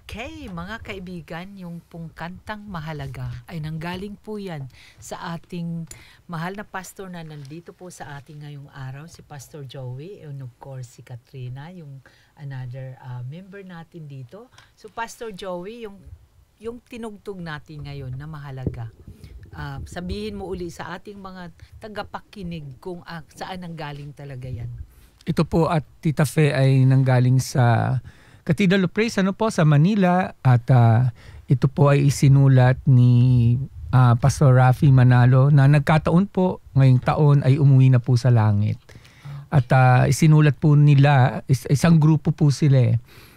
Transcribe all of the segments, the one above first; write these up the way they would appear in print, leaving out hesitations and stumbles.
Okay, mga kaibigan, yung pong kantang Mahalaga ay nanggaling po yan sa ating mahal na pastor na nandito po sa ating ngayong araw, si Pastor Joey, and of course si Katrina, yung another member natin dito. So Pastor Joey, yung tinugtog natin ngayon na Mahalaga, sabihin mo uli sa ating mga tagapakinig kung saan nanggaling talaga yan. Ito po at Tita Fe ay nanggaling sa Cathedral of Praise sa Manila at ito po ay isinulat ni Pastor Rafi Manalo na nagkataon po ngayong taon ay umuwi na po sa langit. At isinulat po nila, isang grupo po sila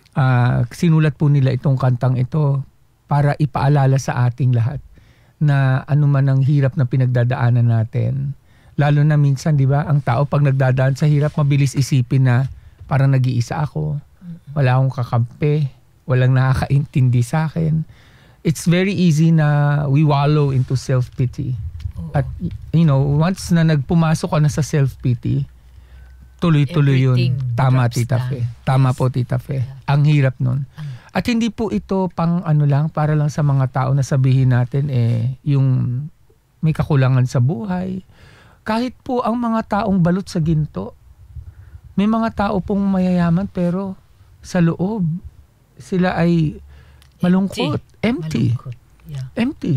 sinulat po nila itong kantang ito para ipaalala sa ating lahat na anuman ang hirap na pinagdadaanan natin. Lalo na minsan, di ba, ang tao pag nagdadaan sa hirap, mabilis isipin na parang nag-iisa ako. Wala akong kakampi, walang nakakaintindi sa akin. It's very easy na we wallow into self-pity. At once na nagpumasok ka na sa self-pity, tuloy-tuloy yun. Tama, Tita Fe. Tama po, Tita Fe. Ang hirap nun. At hindi po ito pang para lang sa mga tao na sabihin natin yung may kakulangan sa buhay. Kahit po ang mga taong balot sa ginto, may mga tao pong mayayaman pero sa loob, sila ay malungkot. Empty. Malungkot. Yeah. Empty.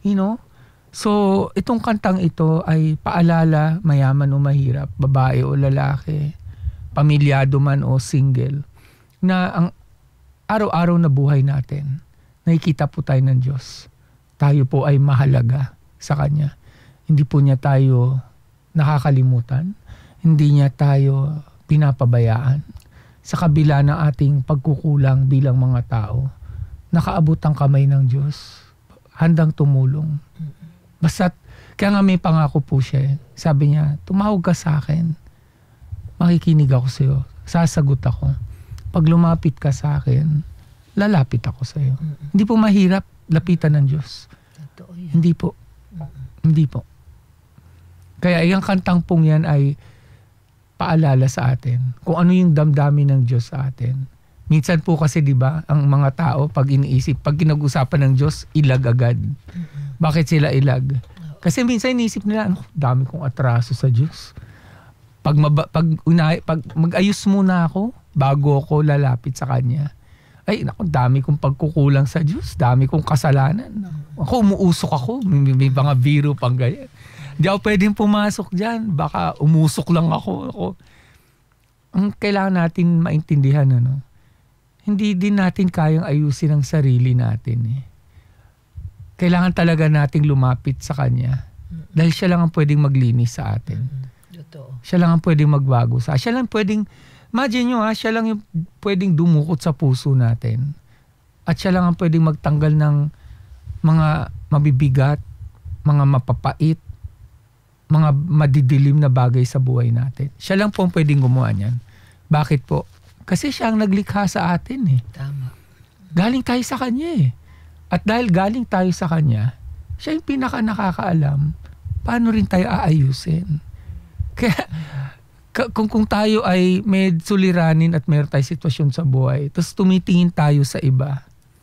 So, itong kantang ito ay paalala, mayaman o mahirap, babae o lalaki, pamilyado man o single, na ang araw-araw na buhay natin, nakikita po tayo ng Diyos. Tayo po ay mahalaga sa Kanya. Hindi po niya tayo nakakalimutan. Hindi niya tayo pinapabayaan. Sa kabila ng ating pagkukulang bilang mga tao, nakaabot ang kamay ng Diyos, handang tumulong. Basta't, kaya nga may pangako po siya. Sabi niya, tumawag ka sa akin, makikinig ako sa iyo, sasagot ako. Pag lumapit ka sa akin, lalapit ako sa iyo. Hindi po mahirap lapitan ng Diyos. Hindi po. Hindi po. Kaya yung kantang pong yan ay paalala sa atin kung ano yung damdamin ng Diyos sa atin. Minsan po kasi 'di ba, ang mga tao pag iniisip, pag kinag-usapan ng Diyos, ilag agad. Bakit sila ilag? Kasi minsan iniisip nila, dami kong atraso sa Diyos. Pag mag-ayos muna ako bago ako lalapit sa Kanya. Ay, naku, dami kong pagkukulang sa Diyos, dami kong kasalanan. Ako, umuusok ako, may mga biro pang ganyan. Hindi ako pwedeng pumasok dyan. Baka umusok lang ako. Ang kailangan natin maintindihan, hindi din natin kayang ayusin ang sarili natin. Kailangan talaga nating lumapit sa Kanya. Dahil siya lang ang pwedeng maglinis sa atin. Siya lang ang pwedeng magbago sa atin. Siya lang pwedeng, imagine nyo siya lang yung pwedeng dumukot sa puso natin. At siya lang ang pwedeng magtanggal ng mga mabibigat, mga mapapait, mga madidilim na bagay sa buhay natin. Siya lang po ang pwedeng gumawa niyan. Bakit po? Kasi siya ang naglikha sa atin. Tama. Galing tayo sa Kanya. At dahil galing tayo sa Kanya, siya yung pinaka nakakaalam paano rin tayo aayusin. Kaya kung tayo ay may suliranin at meron tayong sitwasyon sa buhay, tapos tumitingin tayo sa iba,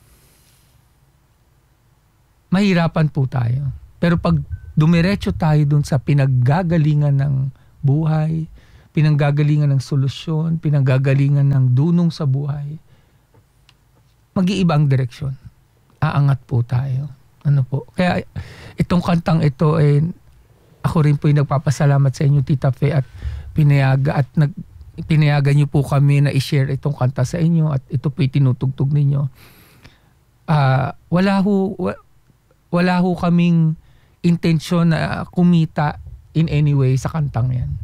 mahirapan po tayo. Pero pag dumiretso tayo dun sa pinaggagalingan ng buhay, pinanggagalingan ng solusyon, pinanggagalingan ng dunong sa buhay, mag-iiba ang direksyon. Aangat po tayo. Kaya itong kantang ito, ako rin po yung nagpapasalamat sa inyo, Tita Fe, at pinayagan niyo po kami na i-share itong kanta sa inyo at ito po yung tinutugtog ninyo. Wala ho kaming intensyon na kumita in any way sa kantang yan.